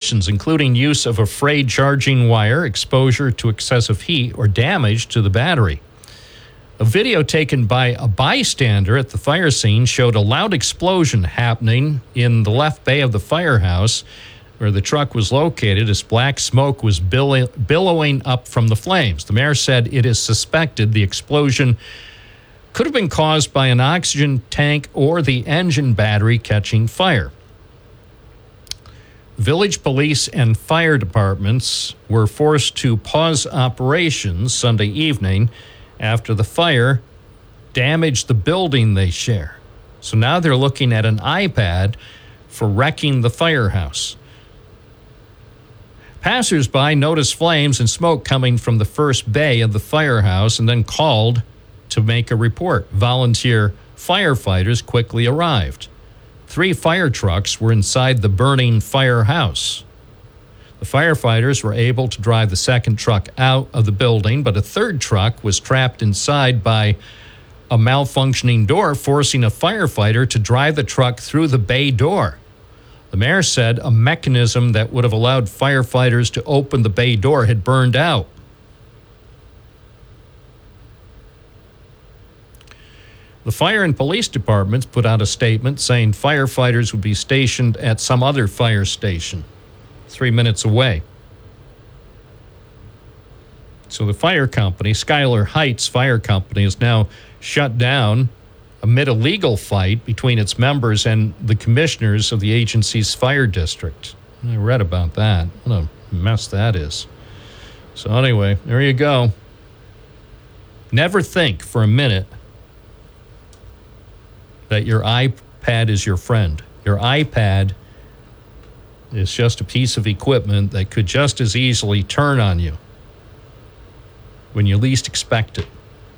violations, including use of a frayed charging wire, exposure to excessive heat, or damage to the battery. A video taken by a bystander at the fire scene showed a loud explosion happening in the left bay of the firehouse where the truck was located as black smoke was billowing up from the flames. The mayor said it is suspected the explosion could have been caused by an oxygen tank or the engine battery catching fire. Village police and fire departments were forced to pause operations Sunday evening after the fire damaged the building they share. So now they're looking at an iPad for wrecking the firehouse. Passers-by noticed flames and smoke coming from the first bay of the firehouse and then called to make a report. Volunteer firefighters quickly arrived. 3 fire trucks were inside the burning firehouse. The firefighters were able to drive the second truck out of the building, but a third truck was trapped inside by a malfunctioning door, forcing a firefighter to drive the truck through the bay door. The mayor said a mechanism that would have allowed firefighters to open the bay door had burned out. The fire and police departments put out a statement saying firefighters would be stationed at some other fire station 3 minutes away. So the fire company, Schuyler Heights Fire Company, is now shut down amid a legal fight between its members and the commissioners of the agency's fire district. I read about that. What a mess that is. So anyway, there you go. Never think for a minute that your iPad is your friend. Your iPad is just a piece of equipment that could just as easily turn on you when you least expect it.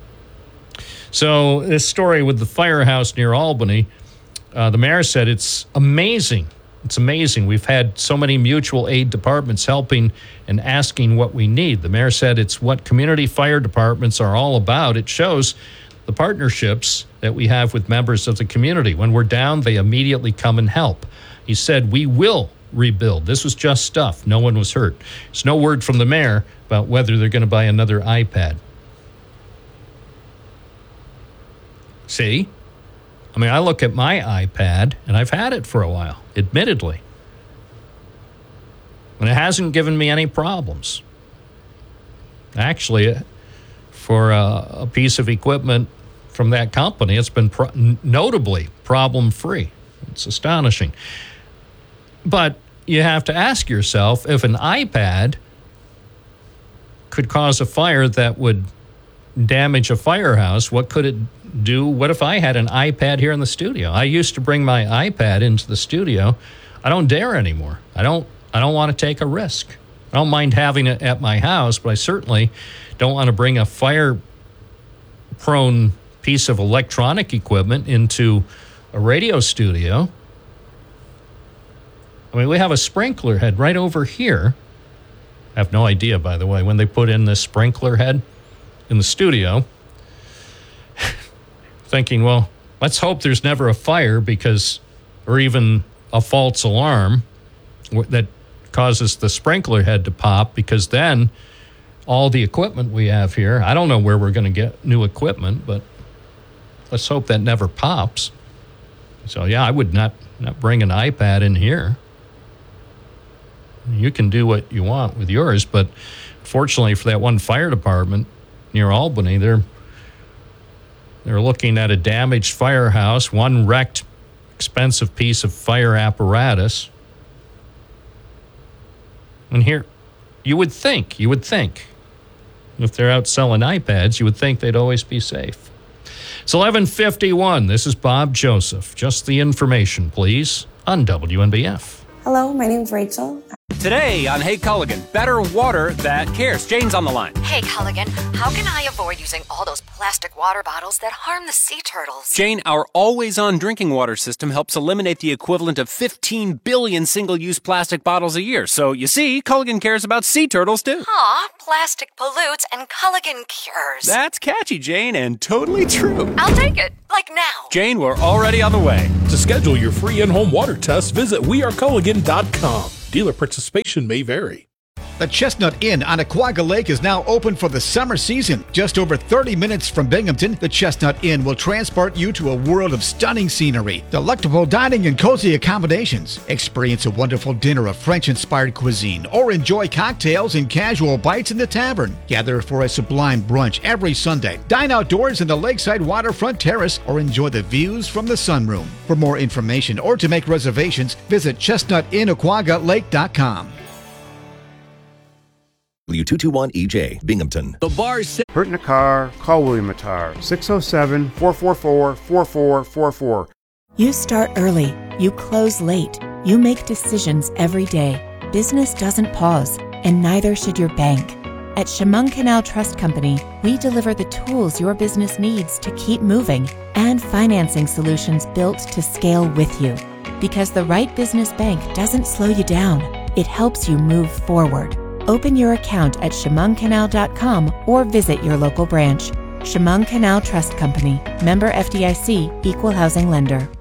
So this story with the firehouse near Albany, the mayor said it's amazing. It's amazing. We've had so many mutual aid departments helping and asking what we need. The mayor said it's what community fire departments are all about. It shows the partnerships that we have with members of the community. When we're down, they immediately come and help. He said, we will rebuild. This was just stuff. No one was hurt. There's no word from the mayor about whether they're going to buy another iPad. See? I mean, I look at my iPad, and I've had it for a while, admittedly. And it hasn't given me any problems. Actually, for a piece of equipment from that company, it's been notably problem-free. It's astonishing. But you have to ask yourself, if an iPad could cause a fire that would damage a firehouse, what could it do? What if I had an iPad here in the studio? I used to bring my iPad into the studio. I don't dare anymore. I don't want to take a risk. I don't mind having it at my house, but I certainly don't want to bring a fire-prone piece of electronic equipment into a radio studio. I mean, we have a sprinkler head right over here. I have no idea, by the way, when they put in this sprinkler head in the studio. Thinking, well, let's hope there's never a fire or even a false alarm that causes the sprinkler head to pop, because then all the equipment we have here, I don't know where we're going to get new equipment, but let's hope that never pops. So, yeah, I would not bring an iPad in here. You can do what you want with yours, but fortunately for that one fire department near Albany, they're looking at a damaged firehouse, one wrecked, expensive piece of fire apparatus. And here, you would think, if they're out selling iPads, you would think they'd always be safe. It's 11:51. This is Bob Joseph. Just the information, please, on WNBF. Hello, my name's Rachel. Today on Hey Culligan, better water that cares. Jane's on the line. Hey Culligan, how can I avoid using all those plastic water bottles that harm the sea turtles? Jane, our always-on drinking water system helps eliminate the equivalent of 15 billion single-use plastic bottles a year. So, you see, Culligan cares about sea turtles, too. Aw, plastic pollutes and Culligan cures. That's catchy, Jane, and totally true. I'll take it, like now. Jane, we're already on the way. To schedule your free in-home water test, visit weareculligan.com. Dealer participation may vary. The Chestnut Inn on Aquaga Lake is now open for the summer season. Just over 30 minutes from Binghamton, the Chestnut Inn will transport you to a world of stunning scenery, delectable dining, and cozy accommodations. Experience a wonderful dinner of French-inspired cuisine or enjoy cocktails and casual bites in the tavern. Gather for a sublime brunch every Sunday. Dine outdoors in the lakeside waterfront terrace or enjoy the views from the sunroom. For more information or to make reservations, visit chestnutinnaquagalake.com. W221EJ, Binghamton. The bar's set. Hurt in a car? Call William Attar. 607-444-4444. You start early. You close late. You make decisions every day. Business doesn't pause, and neither should your bank. At Chemung Canal Trust Company, we deliver the tools your business needs to keep moving and financing solutions built to scale with you. Because the right business bank doesn't slow you down. It helps you move forward. Open your account at chemungcanal.com or visit your local branch. Chemung Canal Trust Company. Member FDIC. Equal housing lender.